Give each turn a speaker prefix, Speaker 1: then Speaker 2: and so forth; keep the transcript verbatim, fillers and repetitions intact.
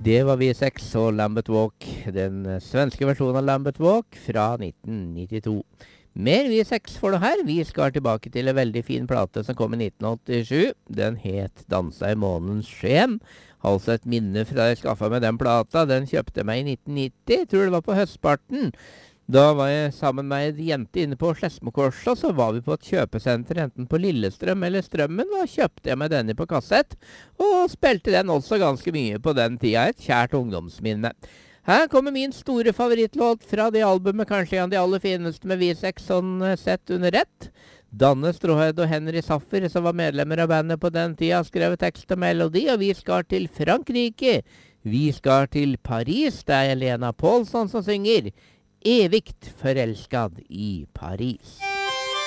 Speaker 1: Det var V seks og Lambeth Walk, den svenske versjonen av Lambeth Walk fra nitten nittito. Mer V seks får du her. Vi skal tilbake til en veldig fin plate som kom i nitten åttisju. Den het Dansa i månens sken. Altså et minne fra jeg skaffet meg den plata. Den kjøpte jeg meg i nitten nitti, jeg tror det var på høstparten. Da var jeg sammen med en jente inne på Skedsmokorset, så var vi på et kjøpesenter, enten på Lillestrøm eller Strømmen, og kjøpte jeg meg denne på kassett, og spilte den også ganske mye på den tida, et kjært ungdomsminne. Her kommer min store favorittlåt fra det albumet, kanskje en av de aller fineste med V seks sånn sett under ett. Danne Stråhed og Henry Saffer, som var medlemmer av bandet på den tida, skrev tekst og melodi, og vi skal til Frankrike. Vi skal til Paris, det er Elena Paulson som synger Evigt forelskad i Paris.